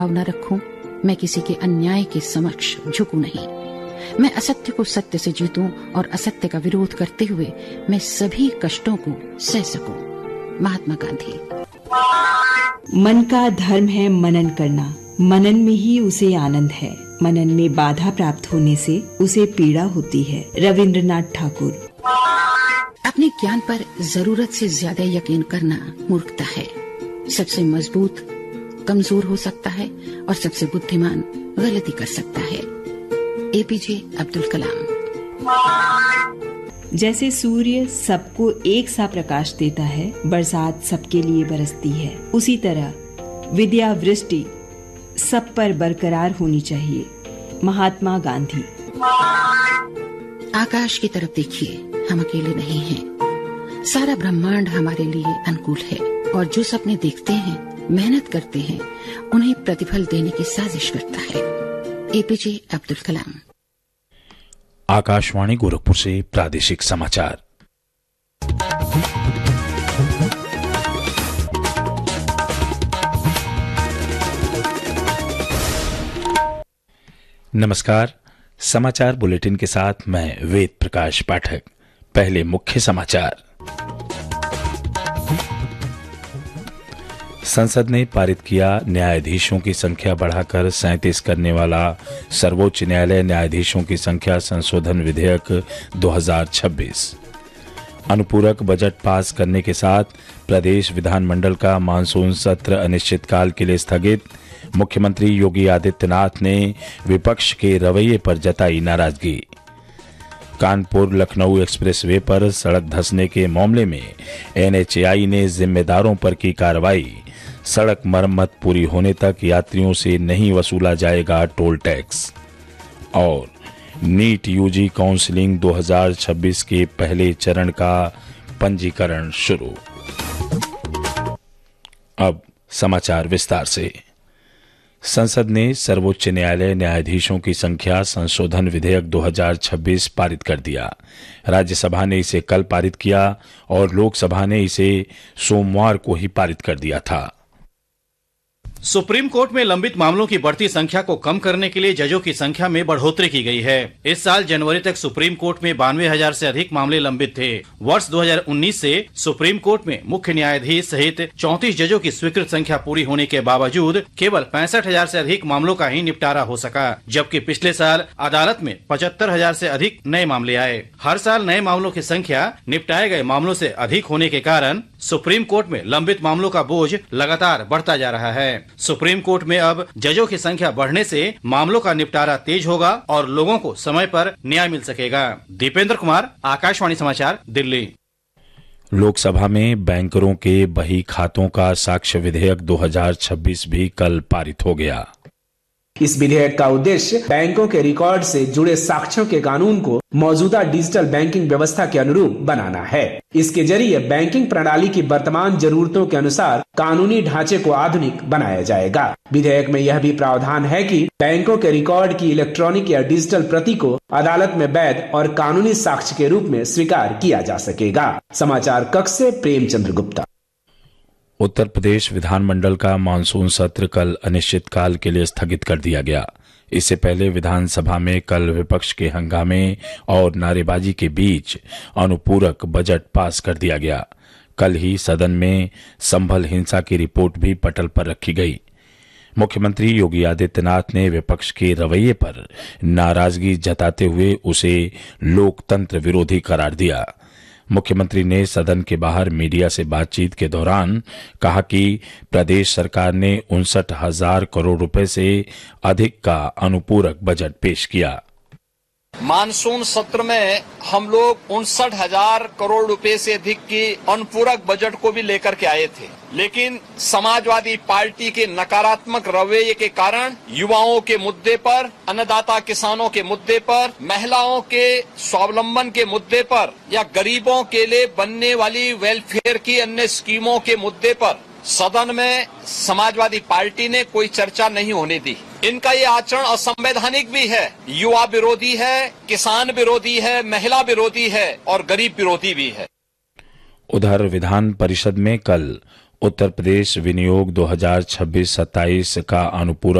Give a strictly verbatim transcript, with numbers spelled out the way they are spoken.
न रखूं, मैं किसी के अन्याय के समक्ष झुकूं नहीं। मैं असत्य को सत्य से जीतूं और असत्य का विरोध करते हुए मैं सभी कष्टों को सह सकूं। महात्मा गांधी। मन का धर्म है मनन करना, मनन में ही उसे आनंद है, मनन में बाधा प्राप्त होने से उसे पीड़ा होती है। रविंद्रनाथ ठाकुर। अपने ज्ञान पर जरूरत से ज्यादा यकीन करना मूर्खता है। सबसे मजबूत कमजोर हो सकता है और सबसे बुद्धिमान गलती कर सकता है। एपीजे अब्दुल कलाम। जैसे सूर्य सबको एक सा प्रकाश देता है, बरसात सबके लिए बरसती है, उसी तरह विद्या वृष्टि सब पर बरकरार होनी चाहिए। महात्मा गांधी। आकाश की तरफ देखिए, हम अकेले नहीं हैं। सारा ब्रह्मांड हमारे लिए अनुकूल है और जो सपने देखते हैं, मेहनत करते हैं, उन्हें प्रतिफल देने की साजिश करता है। एपीजे अब्दुल कलाम। आकाशवाणी गोरखपुर से प्रादेशिक समाचार। नमस्कार, समाचार बुलेटिन के साथ मैं वेद प्रकाश पाठक। पहले मुख्य समाचार। संसद ने पारित किया न्यायाधीशों की संख्या बढ़ाकर सैंतीस करने वाला सर्वोच्च न्यायालय न्यायाधीशों की संख्या संशोधन विधेयक दो हज़ार छब्बीस। अनुपूरक बजट पास करने के साथ प्रदेश विधानमंडल का मानसून सत्र अनिश्चितकाल के लिए स्थगित। मुख्यमंत्री योगी आदित्यनाथ ने विपक्ष के रवैये पर जताई नाराजगी। कानपुर लखनऊ एक्सप्रेसवे पर सड़क धंसने के मामले में एनएचएआई ने जिम्मेदारों पर की कार्रवाई। सड़क मरम्मत पूरी होने तक यात्रियों से नहीं वसूला जाएगा टोल टैक्स। और नीट यूजी काउंसलिंग दो हज़ार छब्बीस के पहले चरण का पंजीकरण शुरू। अब समाचार विस्तार से। संसद ने सर्वोच्च न्यायालय न्यायाधीशों की संख्या संशोधन विधेयक दो हज़ार छब्बीस पारित कर दिया। राज्यसभा ने इसे कल पारित किया और लोकसभा ने इसे सोमवार को ही पारित कर दिया था। सुप्रीम कोर्ट में लंबित मामलों की बढ़ती संख्या को कम करने के लिए जजों की संख्या में बढ़ोतरी की गई है। इस साल जनवरी तक सुप्रीम कोर्ट में बानवे हजार से अधिक मामले लंबित थे। वर्ष दो हज़ार उन्नीस से सुप्रीम कोर्ट में मुख्य न्यायाधीश सहित चौंतीस जजों की स्वीकृत संख्या पूरी होने के बावजूद केवल पैंसठ हजार से अधिक मामलों का ही निपटारा हो सका, जबकि पिछले साल अदालत में पचहत्तर हजार से अधिक नए मामले आए। हर साल नए मामलों की संख्या निपटाए गए मामलों से अधिक होने के कारण सुप्रीम कोर्ट में लंबित मामलों का बोझ लगातार बढ़ता जा रहा है। सुप्रीम कोर्ट में अब जजों की संख्या बढ़ने से मामलों का निपटारा तेज होगा और लोगों को समय पर न्याय मिल सकेगा। दीपेंद्र कुमार, आकाशवाणी समाचार, दिल्ली। लोकसभा में बैंकरों के बही खातों का साक्ष्य विधेयक दो हज़ार छब्बीस भी कल पारित हो गया। इस विधेयक का उद्देश्य बैंकों के रिकॉर्ड से जुड़े साक्ष्यों के कानून को मौजूदा डिजिटल बैंकिंग व्यवस्था के अनुरूप बनाना है। इसके जरिए बैंकिंग प्रणाली की वर्तमान जरूरतों के अनुसार कानूनी ढांचे को आधुनिक बनाया जाएगा। विधेयक में यह भी प्रावधान है कि बैंकों के रिकॉर्ड की इलेक्ट्रॉनिक या डिजिटल प्रति को अदालत में वैध और कानूनी साक्ष्य के रूप में स्वीकार किया जा सकेगा। समाचार कक्ष से प्रेमचंद्र गुप्ता। उत्तर प्रदेश विधानमंडल का मानसून सत्र कल अनिश्चितकाल के लिए स्थगित कर दिया गया। इससे पहले विधानसभा में कल विपक्ष के हंगामे और नारेबाजी के बीच अनुपूरक बजट पास कर दिया गया। कल ही सदन में संभल हिंसा की रिपोर्ट भी पटल पर रखी गई। मुख्यमंत्री योगी आदित्यनाथ ने विपक्ष के रवैये पर नाराजगी जताते हुए उसे लोकतंत्र विरोधी करार दिया। मुख्यमंत्री ने सदन के बाहर मीडिया से बातचीत के दौरान कहा कि प्रदेश सरकार ने उनसठ हजार करोड़ रुपए से अधिक का अनुपूरक बजट पेश किया। मानसून सत्र में हम लोग उनसठ हजार करोड़ रुपए से अधिक की अनुपूरक बजट को भी लेकर के आए थे, लेकिन समाजवादी पार्टी के नकारात्मक रवैये के कारण युवाओं के मुद्दे पर, अन्नदाता किसानों के मुद्दे पर, महिलाओं के स्वावलंबन के मुद्दे पर या गरीबों के लिए बनने वाली वेलफेयर की अन्य स्कीमों के मुद्दे पर सदन में समाजवादी पार्टी ने कोई चर्चा नहीं होने दी। इनका ये आचरण असंवैधानिक भी है, युवा विरोधी है, किसान विरोधी है, महिला विरोधी है और गरीब विरोधी भी है। उधर विधान परिषद में कल उत्तर प्रदेश विनियोग दो हज़ार छब्बीस सत्ताईस का अनुपूरक